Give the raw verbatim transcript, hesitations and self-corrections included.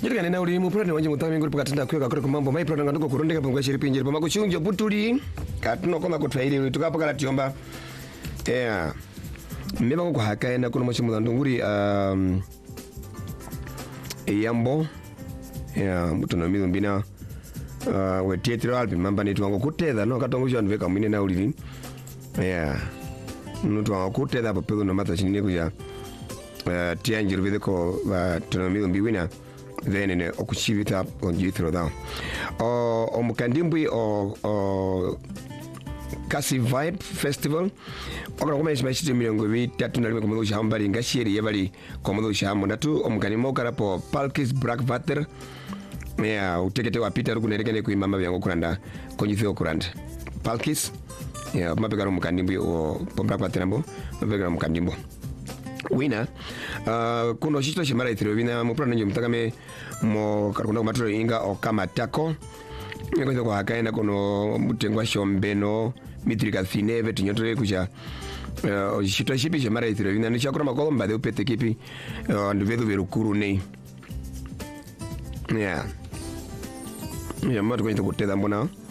Jirika nena uli mupurani wanje mutami nguri pakatenda kweka kure kumambo mai prana ngatuko kurondeka pangwa shiri pinjiri pama kuchunjo putuli katuno koma kutwaili tukapakala tiomba yeah mbeba ko hakaenda kuno machimu ndunguri um yambo yeah mutono mizo mbina uh wetietiro alpi mamba ni tuango kuteza no katongusha ndveka mwine na ulili yeah nutu wango kuteza pa pedo no mata chinine kuya uh tianjiru videko va tono mizo mbiwina then in okuchivita on jithro down o omukandimbwi o o Kasi Vibe Festival okora kuma ishimashiti milongo bitatu na limwe komodo shambali ngashiri yebali komodo shambo ndatu omukanimo karapo Palkis Black Vater ya utekete wa Peter kunerekene kuimama byango kuranda konjithio kuranda Palkis ya mapegaro omukandimbwi o Black Vater mbo mapegaro omukandimbo wina uh, kuno shito shimara ithiro wina muprana nyo mtakame mo karukunda kumaturo inga o kama tako nyo kwa hakaenda kuno mutengwa shombeno mitrika fineve tinyotore kucha uh, shito shipi shimara ithiro wina nisha kura makolo mbade upete kipi uh, nduvedu verukuru nei yeah yeah matu kwenye kuteza mbona